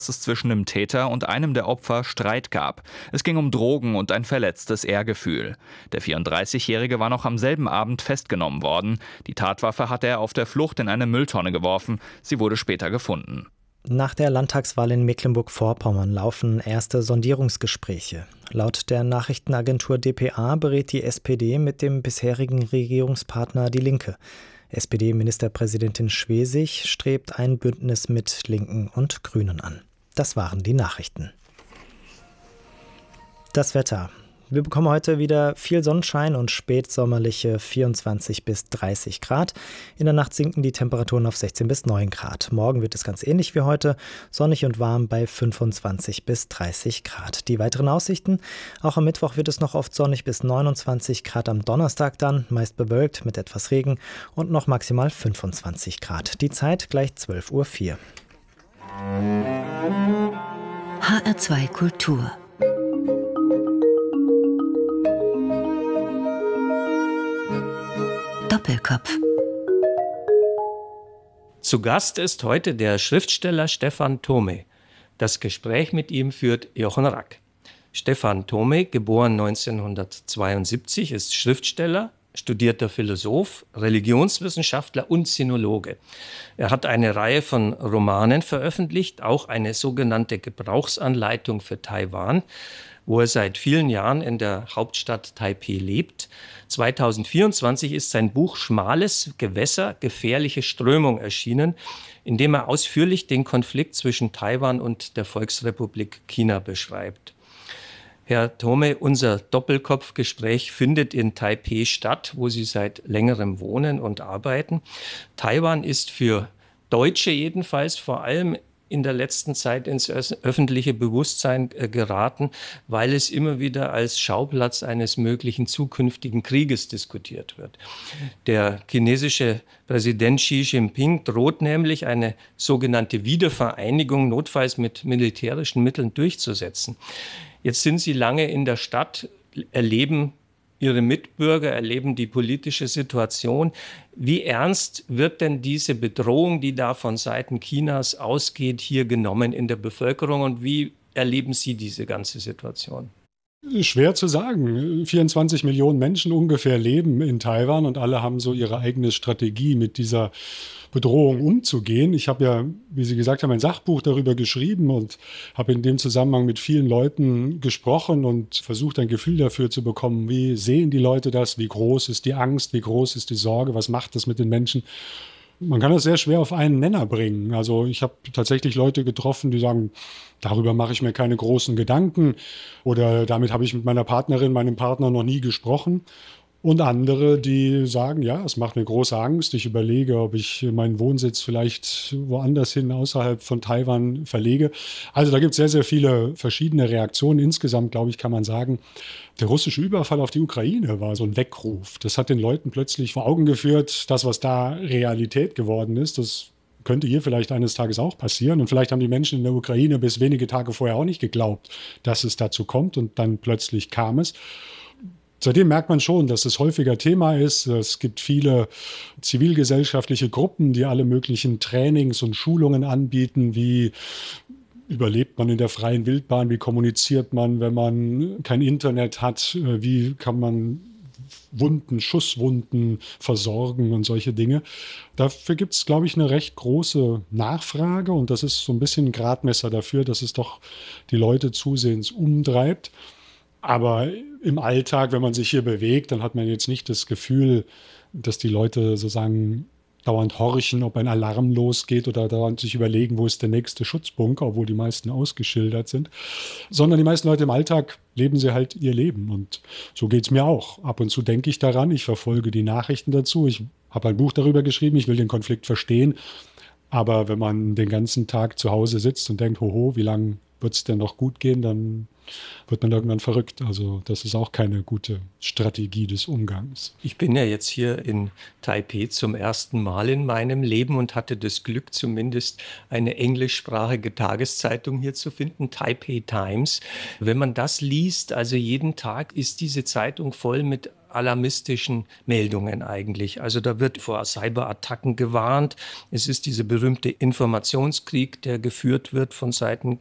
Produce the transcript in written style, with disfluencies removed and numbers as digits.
es zwischen dem Täter und einem der Opfer Streit gab. Es ging um Drogen und ein verletztes Ehrgefühl. Der 34-Jährige war noch am selben Abend festgenommen worden. Die Tatwaffe hatte er auf der Flucht in eine Mülltonne geworfen. Sie wurde später gefunden. Nach der Landtagswahl in Mecklenburg-Vorpommern laufen erste Sondierungsgespräche. Laut der Nachrichtenagentur dpa berät die SPD mit dem bisherigen Regierungspartner Die Linke. SPD-Ministerpräsidentin Schwesig strebt ein Bündnis mit Linken und Grünen an. Das waren die Nachrichten. Das Wetter. Wir bekommen heute wieder viel Sonnenschein und spätsommerliche 24 bis 30 Grad. In der Nacht sinken die Temperaturen auf 16 bis 9 Grad. Morgen wird es ganz ähnlich wie heute, sonnig und warm bei 25 bis 30 Grad. Die weiteren Aussichten: Auch am Mittwoch wird es noch oft sonnig bis 29 Grad, am Donnerstag dann meist bewölkt mit etwas Regen und noch maximal 25 Grad. Die Zeit gleich 12:04 Uhr. HR2 Kultur. Doppelkopf. Zu Gast ist heute der Schriftsteller Stephan Thome. Das Gespräch mit ihm führt Jochen Rack. Stephan Thome, geboren 1972, ist Schriftsteller, studierter Philosoph, Religionswissenschaftler und Sinologe. Er hat eine Reihe von Romanen veröffentlicht, auch eine sogenannte Gebrauchsanleitung für Taiwan, wo er seit vielen Jahren in der Hauptstadt Taipeh lebt. 2024 ist sein Buch Schmales Gewässer, gefährliche Strömung erschienen, in dem er ausführlich den Konflikt zwischen Taiwan und der Volksrepublik China beschreibt. Herr Thome, unser Doppelkopfgespräch findet in Taipeh statt, wo Sie seit längerem wohnen und arbeiten. Taiwan ist für Deutsche jedenfalls vor allem in der letzten Zeit ins öffentliche Bewusstsein geraten, weil es immer wieder als Schauplatz eines möglichen zukünftigen Krieges diskutiert wird. Der chinesische Präsident Xi Jinping droht nämlich, eine sogenannte Wiedervereinigung notfalls mit militärischen Mitteln durchzusetzen. Jetzt sind Sie lange in der Stadt, erleben Ihre Mitbürger, erleben die politische Situation. Wie ernst wird denn diese Bedrohung, die da von Seiten Chinas ausgeht, hier genommen in der Bevölkerung, und wie erleben Sie diese ganze Situation? Schwer zu sagen. 24 Millionen Menschen ungefähr leben in Taiwan und alle haben so ihre eigene Strategie, mit dieser Bedrohung umzugehen. Ich habe ja, wie Sie gesagt haben, ein Sachbuch darüber geschrieben und habe in dem Zusammenhang mit vielen Leuten gesprochen und versucht, ein Gefühl dafür zu bekommen, wie sehen die Leute das, wie groß ist die Angst, wie groß ist die Sorge, was macht das mit den Menschen. Man kann das sehr schwer auf einen Nenner bringen. Also ich habe tatsächlich Leute getroffen, die sagen, darüber mache ich mir keine großen Gedanken oder damit habe ich mit meiner Partnerin, meinem Partner noch nie gesprochen. Und andere, die sagen, ja, es macht mir große Angst. Ich überlege, ob ich meinen Wohnsitz vielleicht woanders hin, außerhalb von Taiwan verlege. Also da gibt es sehr, sehr viele verschiedene Reaktionen. Insgesamt, glaube ich, kann man sagen, der russische Überfall auf die Ukraine war so ein Weckruf. Das hat den Leuten plötzlich vor Augen geführt, das, was da Realität geworden ist, das könnte hier vielleicht eines Tages auch passieren. Und vielleicht haben die Menschen in der Ukraine bis wenige Tage vorher auch nicht geglaubt, dass es dazu kommt. Und dann plötzlich kam es. Seitdem merkt man schon, dass es häufiger Thema ist. Es gibt viele zivilgesellschaftliche Gruppen, die alle möglichen Trainings und Schulungen anbieten. Wie überlebt man in der freien Wildbahn? Wie kommuniziert man, wenn man kein Internet hat? Wie kann man Schusswunden versorgen und solche Dinge? Dafür gibt es, glaube ich, eine recht große Nachfrage. Und das ist so ein bisschen ein Gradmesser dafür, dass es doch die Leute zusehends umtreibt. Aber im Alltag, wenn man sich hier bewegt, dann hat man jetzt nicht das Gefühl, dass die Leute sozusagen dauernd horchen, ob ein Alarm losgeht oder dauernd sich überlegen, wo ist der nächste Schutzbunker, obwohl die meisten ausgeschildert sind. Sondern die meisten Leute im Alltag leben sie halt ihr Leben. Und so geht es mir auch. Ab und zu denke ich daran, ich verfolge die Nachrichten dazu. Ich habe ein Buch darüber geschrieben, ich will den Konflikt verstehen. Aber wenn man den ganzen Tag zu Hause sitzt und denkt, hoho, wie lange wird es denn noch gut gehen, dann wird man irgendwann verrückt. Also das ist auch keine gute Strategie des Umgangs. Ich bin ja jetzt hier in Taipeh zum ersten Mal in meinem Leben und hatte das Glück, zumindest eine englischsprachige Tageszeitung hier zu finden, Taipei Times. Wenn man das liest, also jeden Tag ist diese Zeitung voll mit alarmistischen Meldungen eigentlich. Also da wird vor Cyberattacken gewarnt. Es ist dieser berühmte Informationskrieg, der geführt wird von Seiten